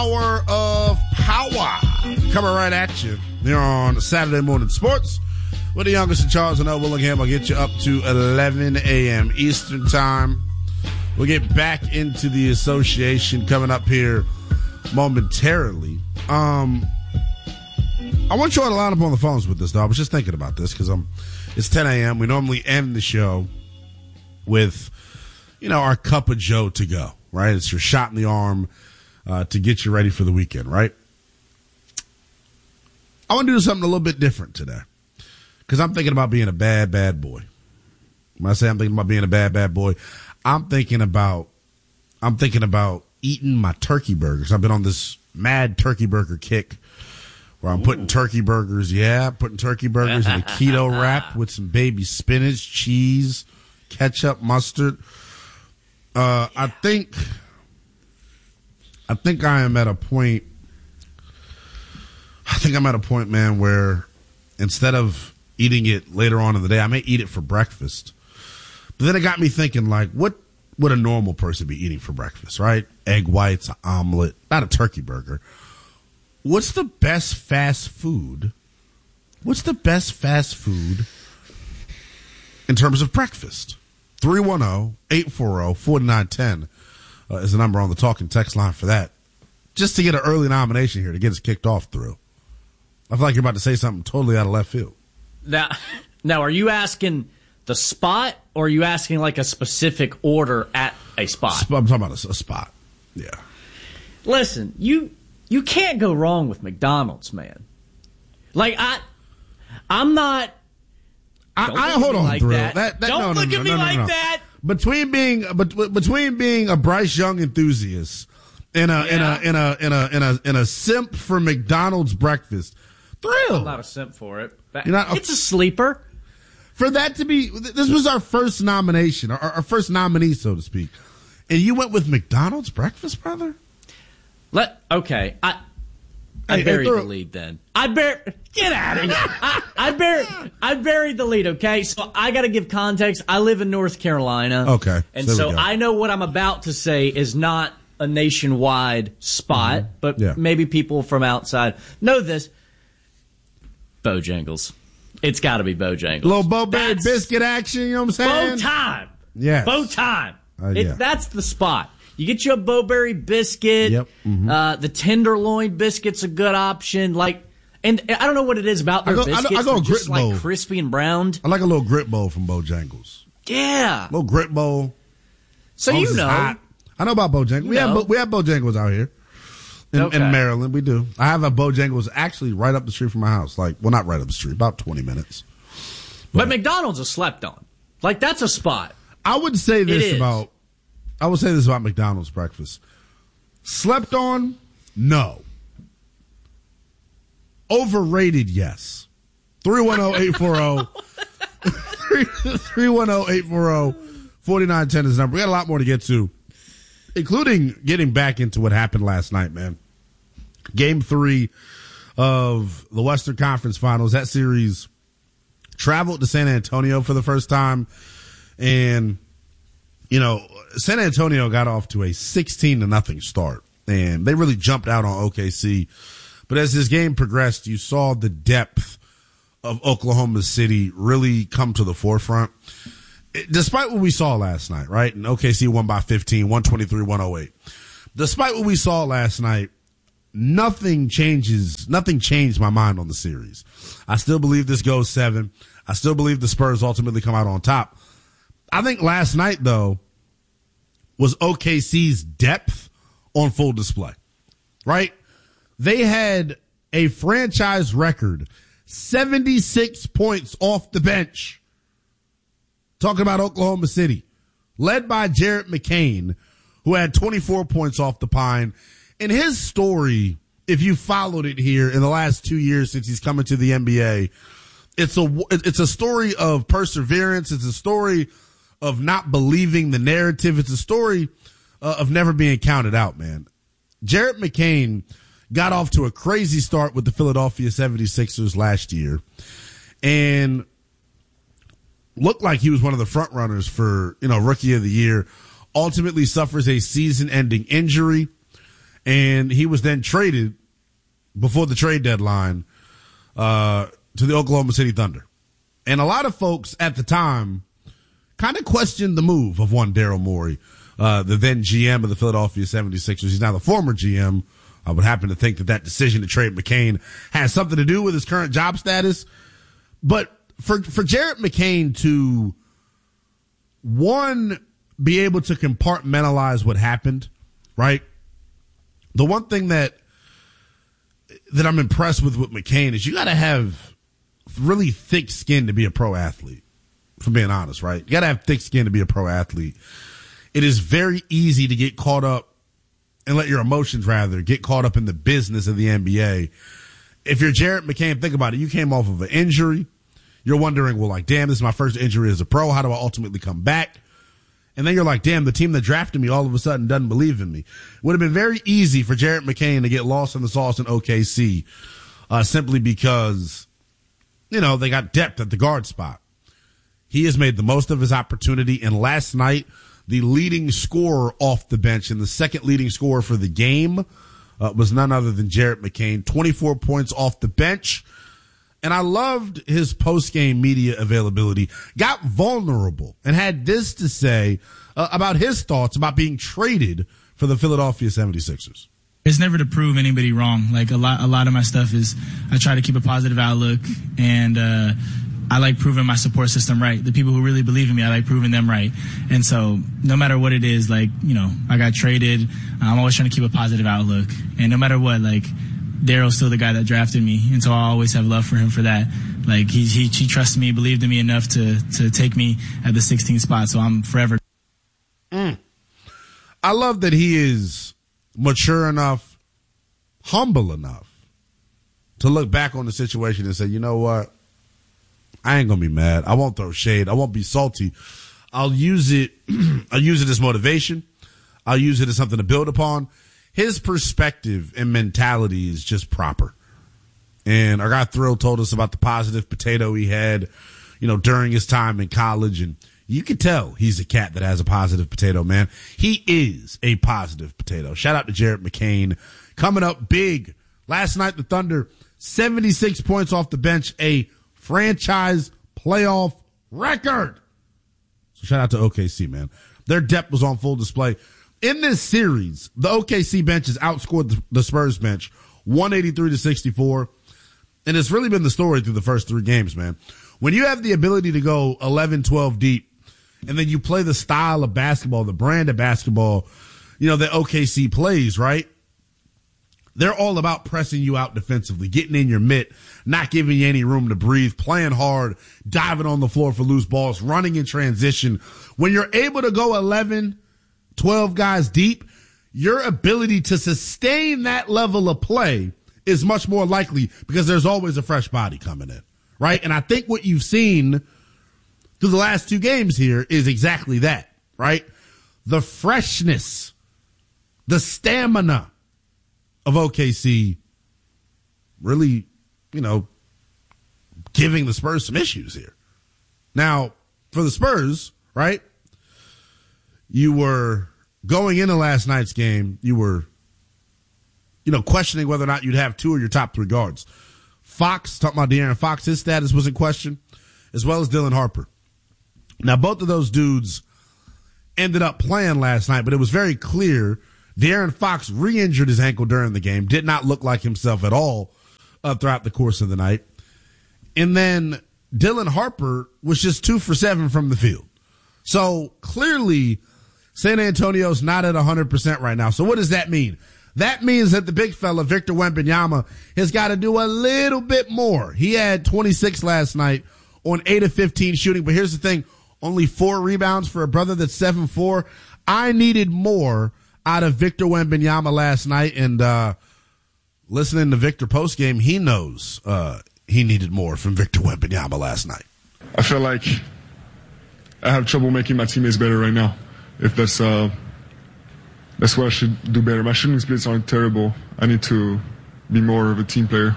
hour of power coming right at you here on Saturday Morning Sports with the youngest in Charles and Willingham. I'll get you up to 11 a.m. Eastern Time. We'll get back into the association coming up here momentarily. I want you all to line up on the phones with this, though. I was just thinking about this because it's 10 a.m. We normally end the show with, our cup of Joe to go, right? It's your shot in the arm to get you ready for the weekend, right? I want to do something a little bit different today because I'm thinking about being a bad, bad boy. When I say I'm thinking about being a bad, bad boy, I'm thinking about eating my turkey burgers. I've been on this mad turkey burger kick where I'm putting turkey burgers in a keto wrap with some baby spinach, cheese, ketchup, mustard. I think I am at a point. I think I'm at a point, man, where instead of eating it later on in the day, I may eat it for breakfast. But then it got me thinking, like, what would a normal person be eating for breakfast, right? Egg whites, an omelet, not a turkey burger. What's the best fast food? What's the best fast food in terms of breakfast? 310-840-4910 is the number on the talking text line for that. Just to get an early nomination here to get us kicked off through. I feel like you're about to say something totally out of left field. Now, are you asking the spot or are you asking like a specific order at a spot? I'm talking about a spot. Yeah. Listen, you can't go wrong with McDonald's, man. Like I'm not. I hold on, like Thrill. That. Don't look at me like that. Between being a Bryce Young enthusiast and a simp for McDonald's breakfast, Thrill. I'm not a simp for it. It's a sleeper. For that to be, this was our first nomination, our first nominee, so to speak, and you went with McDonald's breakfast, brother. Okay, I buried the lead then. Get out of here. I buried the lead, okay? So I got to give context. I live in North Carolina. Okay. And so I know what I'm about to say is not a nationwide spot, but maybe people from outside know this. Bojangles. It's got to be Bojangles. Little Bo-Berry biscuit action, you know what I'm saying? Bow time. Yeah. Bow time. That's the spot. You get you a Bo-Berry biscuit. Yep. Mm-hmm. The tenderloin biscuit's a good option. And I don't know what it is about their biscuits. I go They're just grit bowl. Like crispy and browned. I like a little grit bowl from Bojangles. Yeah. A little grit bowl. So you know. I know about Bojangles. We have Bojangles out here in Maryland. We do. I have a Bojangles actually right up the street from my house. Not right up the street, about 20 minutes. But McDonald's is slept on. That's a spot. I would say this about McDonald's breakfast. Slept on? No. Overrated? Yes. 310-840-4910 is the number. We got a lot more to get to, including getting back into what happened last night, man. Game 3 of the Western Conference Finals. That series traveled to San Antonio for the first time. And, San Antonio got off to a 16-0 start. And they really jumped out on OKC. But as this game progressed, you saw the depth of Oklahoma City really come to the forefront. Despite what we saw last night, right? And OKC won by 15, 123-108. Despite what we saw last night, nothing changed my mind on the series. I still believe this goes 7. I still believe the Spurs ultimately come out on top. I think last night, though, was OKC's depth on full display, right? They had a franchise record, 76 points off the bench. Talking about Oklahoma City, led by Jared McCain, who had 24 points off the pine. And his story, if you followed it here in the last 2 years since he's coming to the NBA, it's a story of perseverance. It's a story of not believing the narrative. It's a story of never being counted out, man. Jared McCain got off to a crazy start with the Philadelphia 76ers last year and looked like he was one of the front runners for, Rookie of the Year. Ultimately suffers a season-ending injury And he was then traded before the trade deadline to the Oklahoma City Thunder. And a lot of folks at the time kind of questioned the move of one Daryl Morey, the then GM of the Philadelphia 76ers. He's now the former GM. I would happen to think that decision to trade McCain has something to do with his current job status. But for Jared McCain to, one, be able to compartmentalize what happened, right? The one thing that I'm impressed with McCain is you got to have really thick skin to be a pro athlete, if I'm being honest, right? You got to have thick skin to be a pro athlete. It is very easy to get caught up and let your emotions, rather, get caught up in the business of the NBA. If you're Jared McCain, think about it. You came off of an injury. You're wondering, well, like, damn, this is my first injury as a pro. How do I ultimately come back? And then you're like, damn, the team that drafted me all of a sudden doesn't believe in me. It would have been very easy for Jared McCain to get lost in the sauce in OKC simply because, you know, they got depth at the guard spot. He has made the most of his opportunity, and last night, the leading scorer off the bench and the second leading scorer for the game was none other than Jared McCain. 24 points off the bench. And I loved his post-game media availability. Got vulnerable and had this to say about his thoughts about being traded for the Philadelphia 76ers. It's never to prove anybody wrong. Like a lot of my stuff is I try to keep a positive outlook, and I like proving my support system right. The people who really believe in me, I like proving them right. And so no matter what it is, like, you know, I got traded. I'm always trying to keep a positive outlook. And no matter what, like, Daryl's still the guy that drafted me. And so I always have love for him for that. Like, he trusted me, believed in me enough to take me at the 16th spot. So I'm forever. I love that he is mature enough, humble enough to look back on the situation and say, you know what? I ain't going to be mad. I won't throw shade. I won't be salty. I'll use it as motivation. I'll use it as something to build upon. His perspective and mentality is just proper. And our guy Thrill told us about the positive potato he had, you know, during his time in college. And you can tell he's a cat that has a positive potato, man. He is a positive potato. Shout out to Jared McCain. Coming up big. Last night, the Thunder, 76 points off the bench, a franchise playoff record. So shout out to OKC, man. Their depth was on full display. In this series, the OKC bench has outscored the Spurs bench 183-64. And it's really been the story through the first three games, man. When you have the ability to go 11-12 deep, and then you play the style of basketball, the brand of basketball, you know, that OKC plays, right? They're all about pressing you out defensively, getting in your mitt, not giving you any room to breathe, playing hard, diving on the floor for loose balls, running in transition. When you're able to go 11, 12 guys deep, your ability to sustain that level of play is much more likely because there's always a fresh body coming in, right? And I think what you've seen through the last two games here is exactly that, right? The freshness, the stamina of OKC really, you know, giving the Spurs some issues here. Now, for the Spurs, right, you were going into last night's game, you were, you know, questioning whether or not you'd have two of your top three guards. Fox, talking about De'Aaron Fox, his status was in question, as well as Dylan Harper. Now, both of those dudes ended up playing last night, but it was very clear De'Aaron Fox re-injured his ankle during the game, did not look like himself at all throughout the course of the night. And then Dylan Harper was just 2 for 7 from the field. So clearly San Antonio's not at 100% right now. So what does that mean? That means that the big fella, Victor Wembanyama, has got to do a little bit more. He had 26 last night on 8 of 15 shooting. But here's the thing, only 4 rebounds for a brother that's 7'4". I needed more out of Victor Wembanyama last night, and listening to Victor postgame, he knows he needed more from Victor Wembanyama last night. I feel like I have trouble making my teammates better right now. If that's what I should do better. My shooting splits aren't terrible. I need to be more of a team player.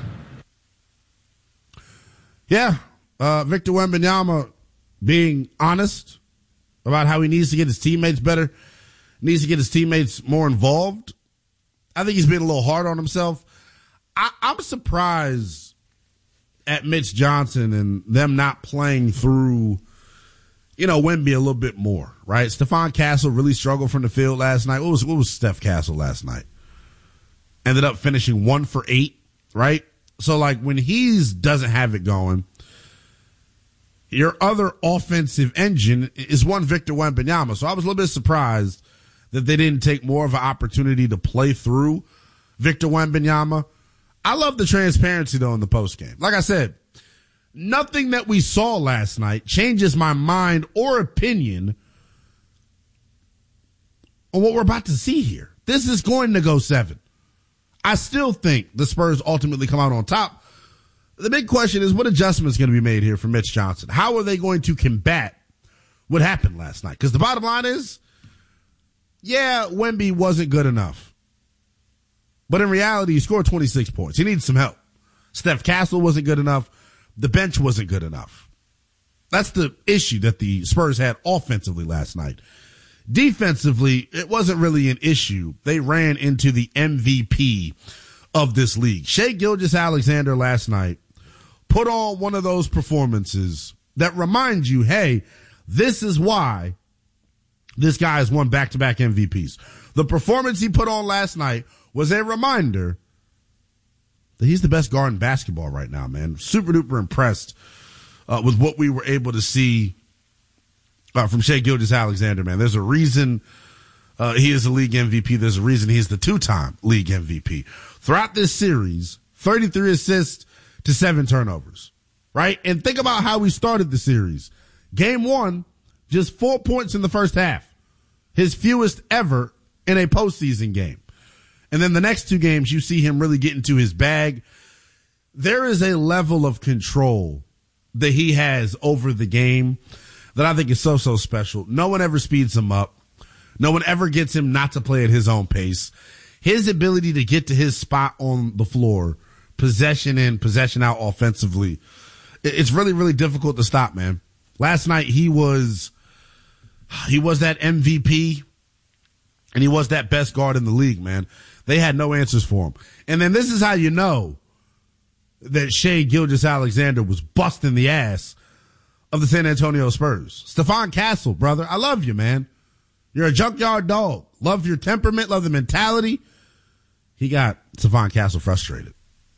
Yeah, Victor Wembanyama being honest about how he needs to get his teammates better, needs to get his teammates more involved. I think he's being a little hard on himself. I'm surprised at Mitch Johnson and them not playing through, Wemby a little bit more, right? Stephon Castle really struggled from the field last night. What was Steph Castle last night? Ended up finishing 1 for 8, right? So, when he doesn't have it going, your other offensive engine is one Victor Wembanyama. So I was a little bit surprised that they didn't take more of an opportunity to play through Victor Wembanyama. I love the transparency, though, in the postgame. Like I said, nothing that we saw last night changes my mind or opinion on what we're about to see here. This is going to go 7. I still think the Spurs ultimately come out on top. The big question is, what adjustments going to be made here for Mitch Johnson? How are they going to combat what happened last night? Because the bottom line is, yeah, Wemby wasn't good enough. But in reality, he scored 26 points. He needs some help. Steph Castle wasn't good enough. The bench wasn't good enough. That's the issue that the Spurs had offensively last night. Defensively, it wasn't really an issue. They ran into the MVP of this league. Shai Gilgeous-Alexander last night put on one of those performances that remind you, hey, this is why this guy has won back-to-back MVPs. The performance he put on last night was a reminder that he's the best guard in basketball right now, man. Super duper impressed with what we were able to see from Shai Gilgeous-Alexander, man. There's a reason he is the league MVP. There's a reason he's the 2-time league MVP. Throughout this series, 33 assists to 7 turnovers, right? And think about how we started the series. Game 1, just 4 points in the first half. His fewest ever in a postseason game. And then the next 2 games, you see him really get into his bag. There is a level of control that he has over the game that I think is so, so special. No one ever speeds him up. No one ever gets him not to play at his own pace. His ability to get to his spot on the floor, possession in, possession out offensively, it's really, really difficult to stop, man. Last night, he was that MVP, and he was that best guard in the league, man. They had no answers for him. And then this is how you know that Shai Gilgeous-Alexander was busting the ass of the San Antonio Spurs. Stephon Castle, brother, I love you, man. You're a junkyard dog. Love your temperament, love the mentality. He got Stephon Castle frustrated.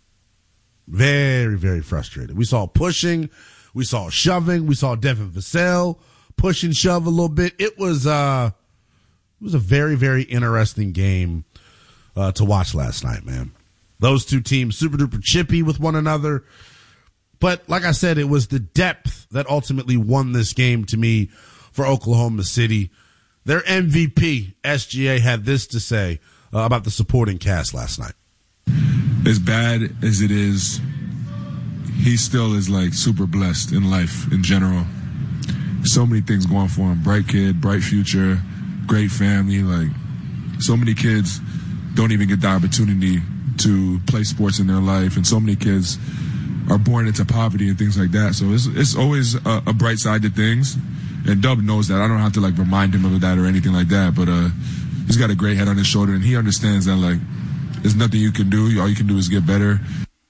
Very, very frustrated. We saw pushing. We saw shoving. We saw Devin Vassell push and shove a little bit. It was a very, very interesting game to watch last night, man. Those two teams super duper chippy with one another. But like I said, it was the depth that ultimately won this game to me for Oklahoma City. Their MVP, SGA, had this to say about the supporting cast last night. As bad as it is, he still is super blessed in life in general. So many things going for him. Bright kid, bright future, great family. So many kids don't even get the opportunity to play sports in their life, and so many kids are born into poverty and things like that. So it's always a bright side to things, and Dub knows that. I don't have to remind him of that or anything like that, but he's got a great head on his shoulder, and he understands that there's nothing you can do. All you can do is get better.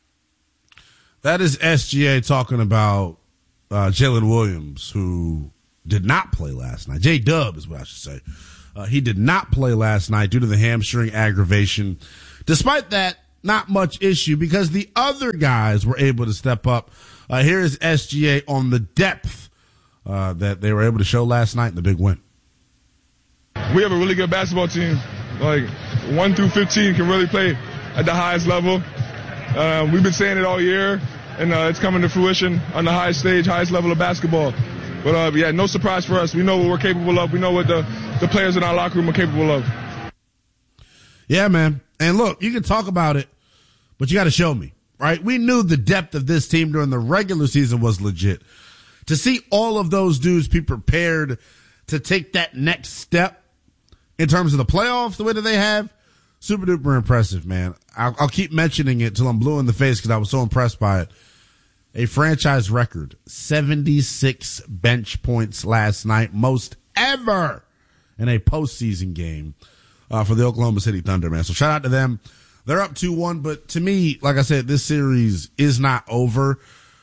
That is SGA talking about Jalen Williams, who did not play last night. J-Dub is what I should say. He did not play last night due to the hamstring aggravation. Despite that, not much issue because the other guys were able to step up. Here is SGA on the depth that they were able to show last night in the big win. We have a really good basketball team. 1 through 15 can really play at the highest level. We've been saying it all year, and it's coming to fruition on the highest stage, highest level of basketball. But, yeah, no surprise for us. We know what we're capable of. We know what the players in our locker room are capable of. Yeah, man. And look, you can talk about it, but you got to show me, right? We knew the depth of this team during the regular season was legit. To see all of those dudes be prepared to take that next step in terms of the playoffs, the way that they have, super duper impressive, man. I'll keep mentioning it till I'm blue in the face because I was so impressed by it. A franchise record, 76 bench points last night, most ever in a postseason game for the Oklahoma City Thunder, man. So shout out to them. They're up 2-1, but to me, like I said, this series is not over.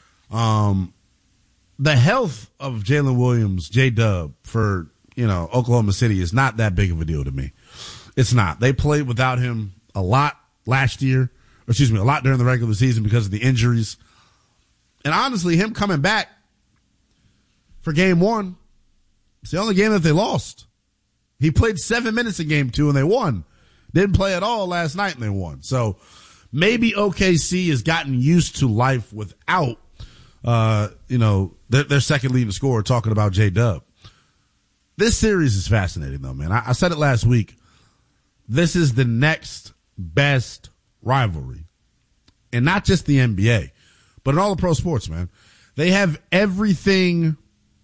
The health of Jalen Williams, J-Dub, for, Oklahoma City is not that big of a deal to me. It's not. They played without him a lot last year, a lot during the regular season because of the injuries. And honestly, him coming back for game 1, it's the only game that they lost. He played 7 minutes in game 2 and they won. Didn't play at all last night and they won. So maybe OKC has gotten used to life without, their second leading scorer, talking about J-Dub. This series is fascinating though, man. I said it last week. This is the next best rivalry. And not just the NBA, but in all the pro sports, man. They have everything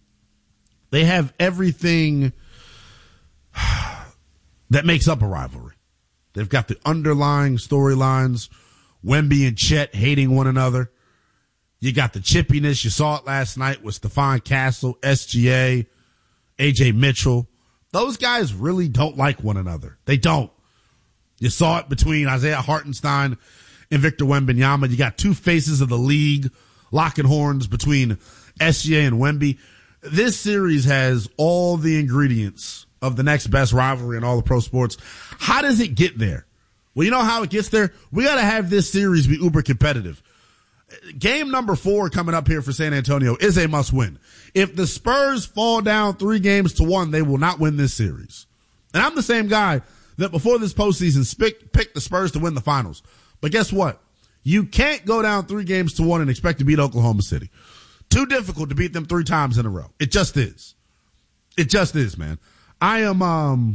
that makes up a rivalry. They've got the underlying storylines, Wemby and Chet hating one another. You got the chippiness. You saw it last night with Stephon Castle, SGA, AJ Mitchell. Those guys really don't like one another. They don't. You saw it between Isaiah Hartenstein and Victor Wembanyama. You got two faces of the league locking horns between SGA and Wemby. This series has all the ingredients of the next best rivalry in all the pro sports. How does it get there? Well, you know how it gets there? We got to have this series be uber competitive. Game number 4 coming up here for San Antonio is a must win. If the Spurs fall down 3-1, they will not win this series. And I'm the same guy that before this postseason picked the Spurs to win the finals. But guess what? You can't go down 3-1 and expect to beat Oklahoma City. Too difficult to beat them 3 times in a row. It just is. It just is, man. I'm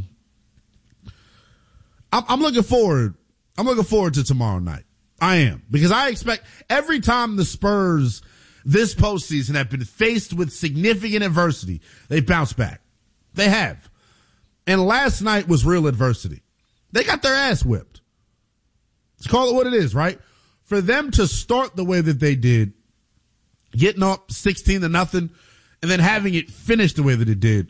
looking forward. I'm looking forward to tomorrow night. I am. Because I expect every time the Spurs this postseason have been faced with significant adversity, they bounce back. They have. And last night was real adversity. They got their ass whipped. Let's call it what it is, right? For them to start the way that they did, getting up 16-0, and then having it finish the way that it did,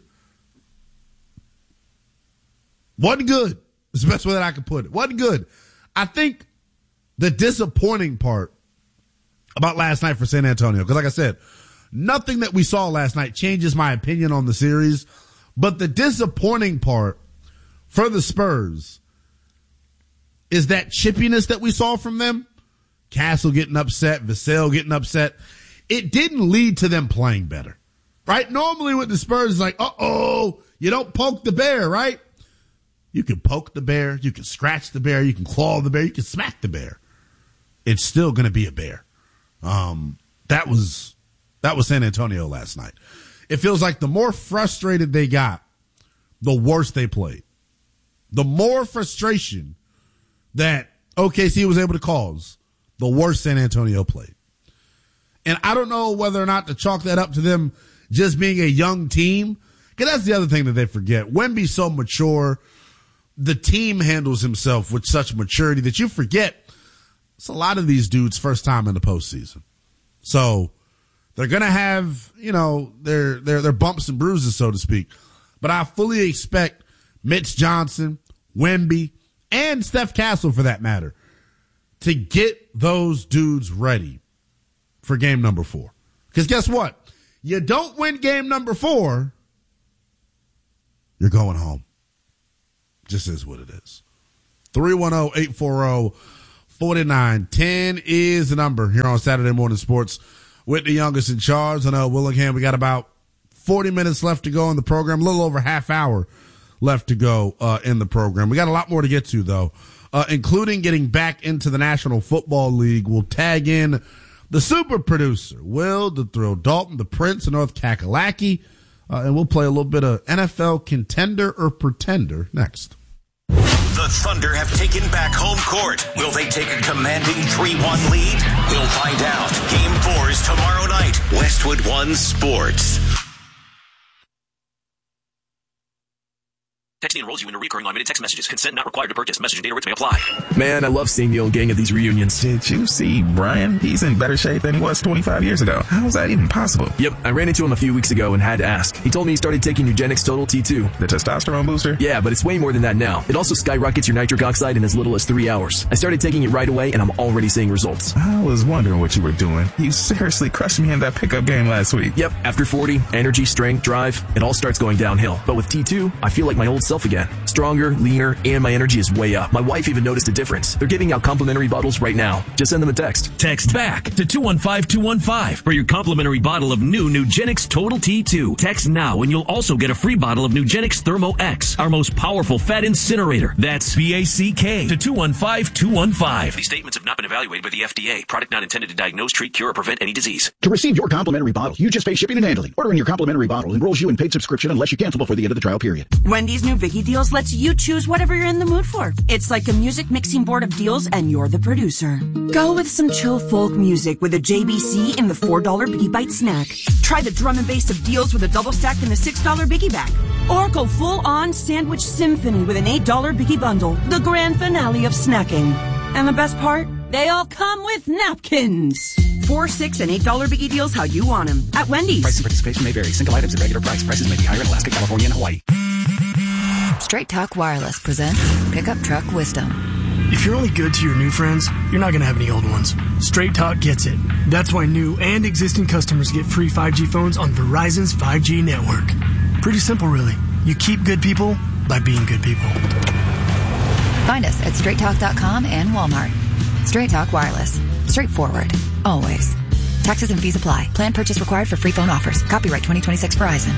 wasn't good. It's the best way that I can put it. Wasn't good. I think the disappointing part about last night for San Antonio, because like I said, nothing that we saw last night changes my opinion on the series, but the disappointing part for the Spurs is that chippiness that we saw from them. Castle getting upset, Vassell getting upset. It didn't lead to them playing better, right? Normally with the Spurs, it's like, you don't poke the bear, right? You can poke the bear, you can scratch the bear, you can claw the bear, you can smack the bear. It's still going to be a bear. That was San Antonio last night. It feels like the more frustrated they got, the worse they played. The more frustration that OKC was able to cause, the worse San Antonio played. And I don't know whether or not to chalk that up to them just being a young team, because that's the other thing that they forget. Wemby's so mature. The team handles himself with such maturity that you forget it's a lot of these dudes' first time in the postseason. So they're going to have, their bumps and bruises, so to speak. But I fully expect Mitch Johnson, Wemby, and Steph Castle, for that matter, to get those dudes ready for game number 4. Because guess what? You don't win game number 4, you're going home. Just is what it is. 310-840-4910 is the number here on Saturday Morning Sports with the youngest in charge. I know Willingham, we got about 40 minutes left to go in the program, a little over half hour left to go in the program. We got a lot more to get to, though, including getting back into the National Football League. We'll tag in the super producer, Will the Thrill Dalton, the Prince of North Kakalaki, and we'll play a little bit of NFL Contender or Pretender next. The Thunder have taken back home court. Will they take a commanding 3-1 lead? We'll find out. Game 4 is tomorrow night. Westwood 1 Sports. Texting enrolls you in a recurring unlimited text messages. Consent not required to purchase. Message and data rates may apply. Man, I love seeing the old gang at these reunions. Did you see Brian? He's in better shape than he was 25 years ago. How's that even possible? Yep, I ran into him a few weeks ago and had to ask. He told me he started taking Nugenix Total T2. The testosterone booster? Yeah, but it's way more than that now. It also skyrockets your nitric oxide in as little as 3 hours. I started taking it right away and I'm already seeing results. I was wondering what you were doing. You seriously crushed me in that pickup game last week. Yep, after 40, energy, strength, drive, it all starts going downhill. But with T2, I feel like my old self again. Stronger, leaner, and my energy is way up. My wife even noticed a difference. They're giving out complimentary bottles right now. Just send them a text. Text BACK to 215-215 for your complimentary bottle of new Nugenix Total T2. Text now and you'll also get a free bottle of Nugenix Thermo X, our most powerful fat incinerator. That's BACK to 215-215. These statements have not been evaluated by the FDA. Product not intended to diagnose, treat, cure, or prevent any disease. To receive your complimentary bottle, you just pay shipping and handling. Ordering your complimentary bottle enrolls you in paid subscription unless you cancel before the end of the trial period. Wendy's new Biggie Deals lets you choose whatever you're in the mood for. It's like a music mixing board of deals and you're the producer. Go with some chill folk music with a JBC in the $4 Biggie Bite snack. Try the drum and bass of deals with a double stack in the $6 Biggie bag. Or go full-on sandwich symphony with an $8 Biggie bundle. The grand finale of snacking. And the best part? They all come with napkins. $4, $6, and $8 Biggie Deals how you want them. At Wendy's. Price and participation may vary. Single items at regular price. Prices may be higher in Alaska, California, and Hawaii. Straight Talk Wireless presents Pickup Truck Wisdom. If you're only good to your new friends, you're not going to have any old ones. Straight Talk gets it. That's why new and existing customers get free 5G phones on Verizon's 5G network. Pretty simple, really. You keep good people by being good people. Find us at straighttalk.com and Walmart. Straight Talk Wireless. Straightforward. Always. Taxes and fees apply. Plan purchase required for free phone offers. Copyright 2026 Verizon.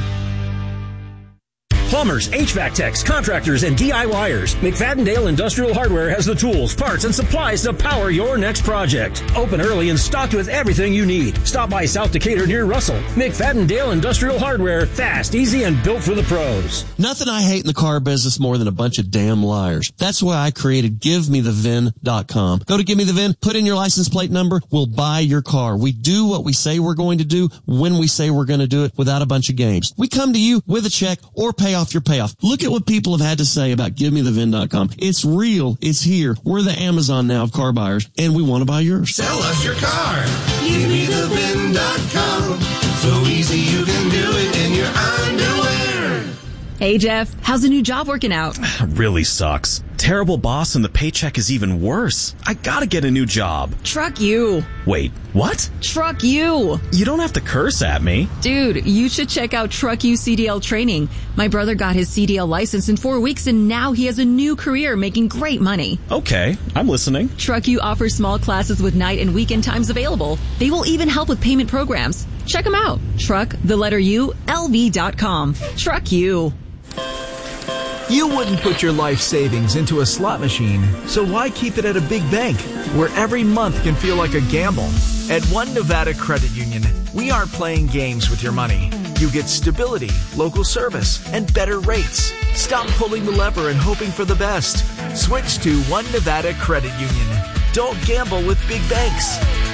Plumbers, HVAC techs, contractors, and DIYers. McFadden-Dale Industrial Hardware has the tools, parts, and supplies to power your next project. Open early and stocked with everything you need. Stop by South Decatur near Russell. McFadden-Dale Industrial Hardware. Fast, easy, and built for the pros. Nothing I hate in the car business more than a bunch of damn liars. That's why I created GiveMeTheVIN.com. Go to Give Me the VIN, put in your license plate number, we'll buy your car. We do what we say we're going to do when we say we're going to do it without a bunch of games. We come to you with a check or pay off your payoff. Look at what people have had to say about GiveMeTheVIN.com. It's real. It's here. We're the Amazon now of car buyers, and we want to buy yours. Sell us your car. GiveMeTheVIN.com. So easy you can do it in your underwear. Hey, Jeff. How's the new job working out? Really sucks. Terrible boss and the paycheck is even worse. I gotta get a new job. Truck you. Wait, what? Truck you. You don't have to curse at me. Dude, you should check out Truck You CDL training. My brother got his CDL license in 4 weeks and now he has a new career making great money. Okay, I'm listening. Truck You offers small classes with night and weekend times available. They will even help with payment programs. Check them out. Truck, the letter U, LV.com. Truck You. You wouldn't put your life savings into a slot machine, so why keep it at a big bank, where every month can feel like a gamble? At One Nevada Credit Union, we aren't playing games with your money. You get stability, local service, and better rates. Stop pulling the lever and hoping for the best. Switch to One Nevada Credit Union. Don't gamble with big banks.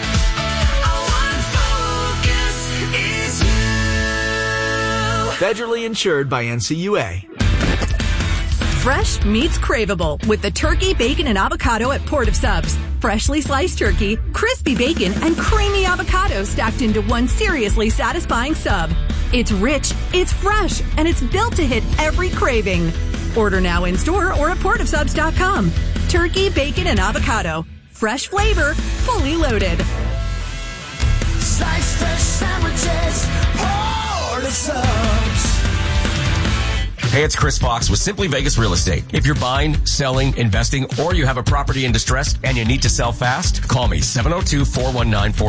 Federally insured by NCUA. Fresh meets craveable with the turkey, bacon, and avocado at Port of Subs. Freshly sliced turkey, crispy bacon, and creamy avocado stacked into one seriously satisfying sub. It's rich, it's fresh, and it's built to hit every craving. Order now in store or at portofsubs.com. Turkey, bacon, and avocado. Fresh flavor, fully loaded. Slice fresh sandwiches, Port of Subs. Hey, it's Chris Fox with Simply Vegas Real Estate. If you're buying, selling, investing, or you have a property in distress and you need to sell fast, call me 702-419-4